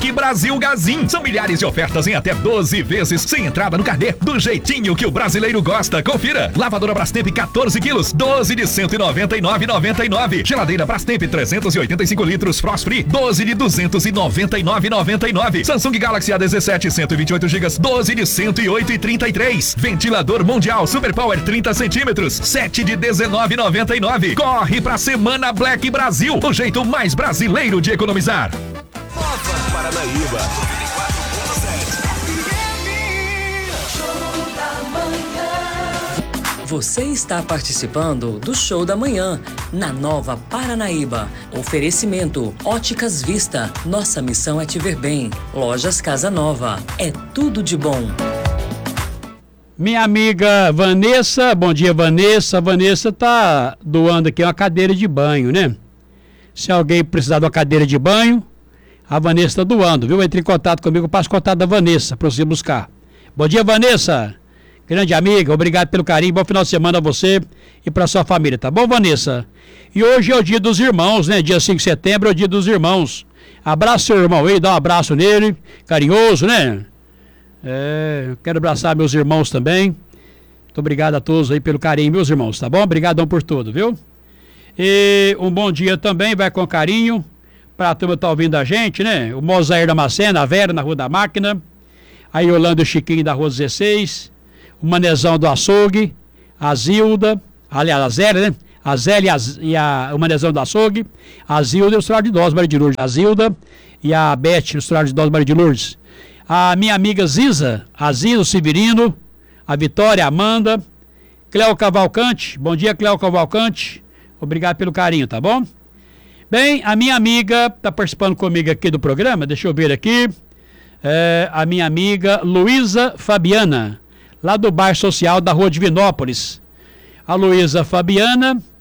Black Brasil Gazin. São milhares de ofertas em até 12 vezes, sem entrada no carnê, do jeitinho que o brasileiro gosta. Confira. Lavadora Brastemp 14 quilos, 12 de 199,99. Geladeira Brastemp 385 litros Frost Free, 12 de 299,99. Samsung Galaxy A17 128 GB, 12 de 108,33. Ventilador Mundial Super Power 30 centímetros, 7 de 19,99. Corre pra Semana Black Brasil, o jeito mais brasileiro de economizar. Nova Paranaíba. Você está participando do Show da Manhã, na Nova Paranaíba. Oferecimento Óticas Vista. Nossa missão é te ver bem. Lojas Casa Nova. É tudo de bom. Minha amiga Vanessa, bom dia Vanessa. A Vanessa tá doando aqui uma cadeira de banho, né? Se alguém precisar de uma cadeira de banho, a Vanessa está doando, viu? Entre em contato comigo, eu passo o contato da Vanessa para você buscar. Bom dia, Vanessa. Grande amiga, obrigado pelo carinho. Bom final de semana a você e para sua família, tá bom, Vanessa? E hoje é o dia dos irmãos, né? Dia 5 de setembro é o dia dos irmãos. Abraça seu irmão aí, dá um abraço nele, carinhoso, né? Quero abraçar meus irmãos também. Muito obrigado a todos aí pelo carinho, meus irmãos, tá bom? Obrigadão por tudo, viu? E um bom dia também, vai com carinho, pra turma que tá ouvindo a gente, né? O Mozair da Macena, a Vera na Rua da Máquina, a Yolanda e o Chiquinho da Rua 16, o Manezão do Açougue, a Zilda, aliás, a Zélia, né? A Zélia o Manezão do Açougue, a Zilda e o Estrado de Idosos Maria de Lourdes, a Zilda e a Beth, o Estrado de Idosos Maria de Lourdes, a minha amiga Ziza, a Ziza, o Severino, a Vitória, a Amanda, Cléo Cavalcante, bom dia Cléo Cavalcante, obrigado pelo carinho, tá bom? Bem, a minha amiga está participando comigo aqui do programa, deixa eu ver aqui, a minha amiga Luísa Fabiana, lá do bairro social da Rua Divinópolis. A Luísa Fabiana